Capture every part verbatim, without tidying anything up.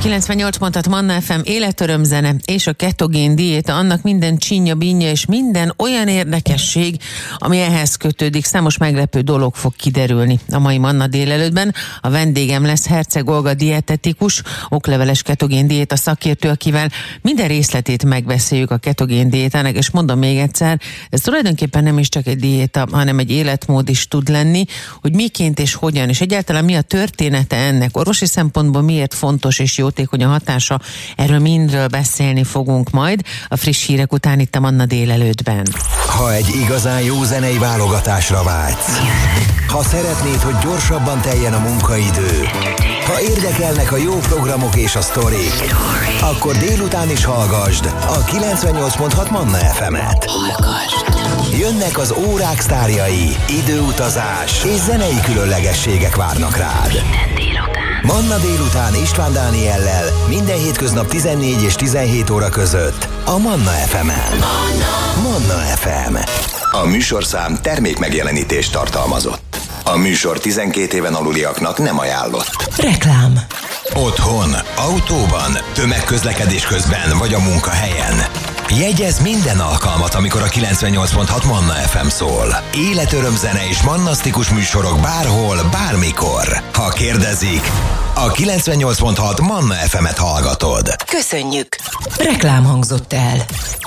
kilencvennyolc pontat Manna ef em, életörömzene és a ketogén diéta, annak minden csinya, bínja és minden olyan érdekesség, ami ehhez kötődik. Számos meglepő dolog fog kiderülni a mai Manna délelőttben. A vendégem lesz Herceg Olga dietetikus, okleveles ketogén diéta szakértő, akivel minden részletét megbeszéljük a ketogén diétának, és mondom még egyszer, ez tulajdonképpen nem is csak egy diéta, hanem egy életmód is tud lenni, hogy miként és hogyan, és egyáltalán mi a története ennek, orvosi szempontból miért fontos és jótékony a hatása, erről mindről beszélni fogunk majd a friss hírek után itt a Manna délelőttben. Ha egy igazán jó zenei válogatásra vágysz, ha szeretnéd, hogy gyorsabban teljen a munkaidő, ha érdekelnek a jó programok és a sztorik, akkor délután is hallgasd a kilencvennyolc pont hat Manna ef emet. Jönnek az órák sztárjai, időutazás és zenei különlegességek várnak rád. Manna délután István Dániellel minden hétköznap tizennégy és tizenhét óra között a Manna ef emen. Manna ef em. A műsorszám termékmegjelenítést tartalmazott. A műsor tizenkét éven aluliaknak nem ajánlott. Reklám. Otthon, autóban, tömegközlekedés közben vagy a munkahelyen. Jegyezz minden alkalmat, amikor a kilencvennyolc pont hat Manna ef em szól. Életörömzene és mannasztikus műsorok bárhol, bármikor. Ha kérdezik, a kilencvennyolc pont hat Manna ef emet hallgatod. Köszönjük! Reklám hangzott el.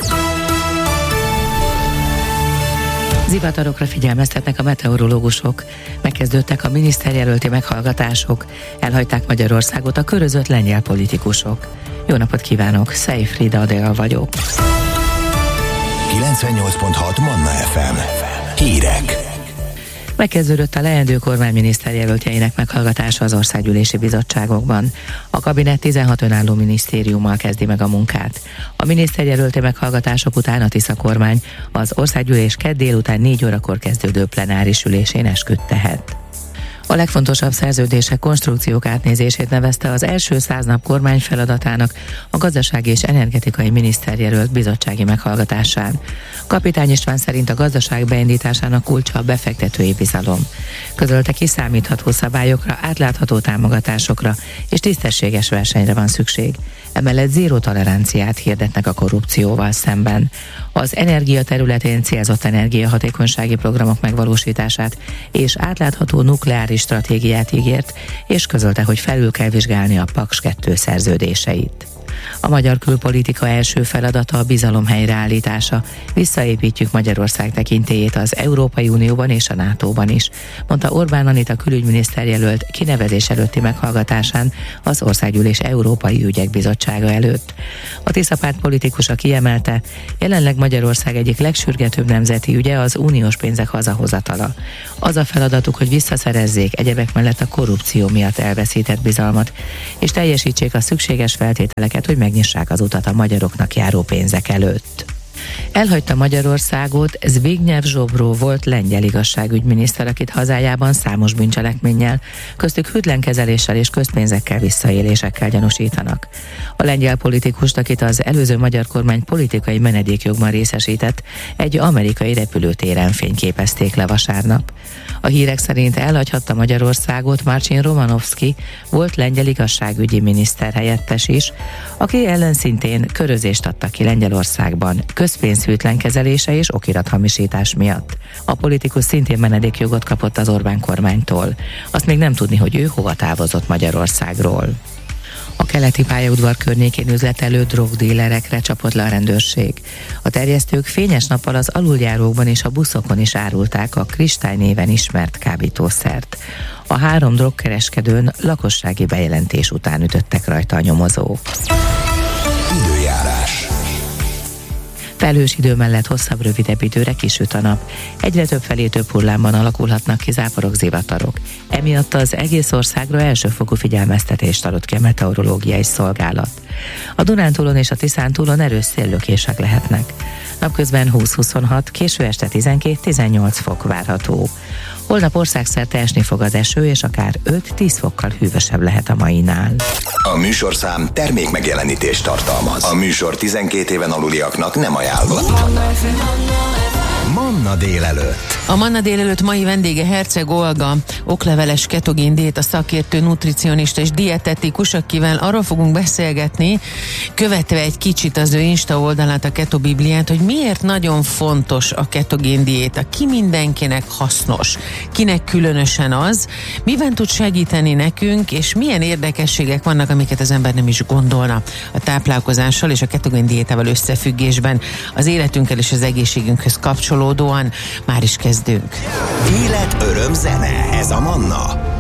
Zivatarokra figyelmeztetnek a meteorológusok. Megkezdődtek a miniszterjelölti meghallgatások. Elhagyták Magyarországot a körözött lengyel politikusok. Jó napot kívánok, Szej Frida Adél vagyok. kilencvennyolc pont hat Manna ef em. Hírek. Megkezdődött a leendő kormányminiszter jelöltjeinek meghallgatása az országgyűlési bizottságokban. A kabinet tizenhat önálló minisztériummal kezdi meg a munkát. A miniszterjelölti meghallgatások után a Tisza kormány az országgyűlés kedd délután négy órakor kezdődő plenáris ülésén esküdt tehet. A legfontosabb szerződések, konstrukciók átnézését nevezte az első száz nap kormány feladatának a gazdasági és energetikai miniszterjelölt bizottsági meghallgatásán. Kapitány István szerint a gazdaság beindításának kulcsa a befektetői bizalom. Közölte, kiszámítható szabályokra, átlátható támogatásokra és tisztességes versenyre van szükség. Emellett zéró toleranciát hirdetnek a korrupcióval szemben. Az energia területén célzott energiahatékonysági programok megvalósítását és átlátható nukleáris stratégiát ígért, és közölte, hogy felül kell vizsgálni a Paks kettő szerződéseit. A magyar külpolitika első feladata a bizalom helyreállítása. Visszaépítjük Magyarország tekintélyét az Európai Unióban és a nátóban is, mondta Orbán Anita külügyminiszter jelölt kinevezés előtti meghallgatásán az Országgyűlés Európai Ügyek Bizottsága előtt. A Tisza párt politikusa kiemelte, jelenleg Magyarország egyik legsürgetőbb nemzeti ügye az uniós pénzek hazahozatala. Az a feladatuk, hogy visszaszerezzék egyebek mellett a korrupció miatt elveszített bizalmat, és teljesítsék a szükséges feltételeket, hogy megnyissák az utat a magyaroknak járó pénzek előtt. Elhagyta Magyarországot Zbigniew Zsobró volt lengyel igazságügyminiszter, akit hazájában számos bűncselekménnyel, köztük hűtlenkezeléssel és közpénzekkel visszaélésekkel gyanúsítanak. A lengyel politikust, akit az előző magyar kormány politikai menedékjogban részesített, egy amerikai repülőtéren fényképezték le vasárnap. A hírek szerint elhagyhatta Magyarországot Marcin Romanovski, volt lengyel igazságügyi miniszter helyettes is, aki ellen szintén körözést adtak ki Lengyelországban közpénzhűtlen kezelése és okirathamisítás miatt. A politikus szintén menedékjogot kapott az Orbán kormánytól. Azt még nem tudni, hogy ő hova távozott Magyarországról. A keleti pályaudvar környékén üzletelő drogdílerekre csapott le a rendőrség. A terjesztők fényes nappal az aluljárókban és a buszokon is árulták a Kristály néven ismert kábítószert. A három drogkereskedőn lakossági bejelentés után ütöttek rajta a nyomozók. Időjárás. Felhős idő mellett hosszabb, rövidebb időre kisüt a nap. Egyre több felé több hullámban alakulhatnak ki záporok, zivatarok. Emiatt az egész országra elsőfokú figyelmeztetést adott ki a meteorológiai szolgálat. A Dunántúlon és a Tiszántúlon erős széllökések lehetnek. Napközben húsz-huszonhat, késő este tizenkét-tizennyolc fok várható. Holnap országszerte esni fog az eső, és akár öt-tíz fokkal hűvösebb lehet a mainál. A műsorszám termékmegjelenítést tartalmaz. A műsor tizenkét éven aluliaknak nem ajánlott. Manna délelőtt. A Manna délelőtt mai vendége Herceg Olga, okleveles ketogén diéta szakértő, nutricionista és dietetikus, akivel arról fogunk beszélgetni, követve egy kicsit az ő Insta oldalát, a Keto Bibliát, hogy miért nagyon fontos a ketogén diéta, ki mindenkinek hasznos, kinek különösen az, miben tud segíteni nekünk, és milyen érdekességek vannak, amiket az ember nem is gondolna a táplálkozással és a ketogén diétával összefüggésben, az életünkkel és az egészségünkhöz kapcsolódóan. Már is kezdünk. Élet, öröm, zene. Ez a Manna.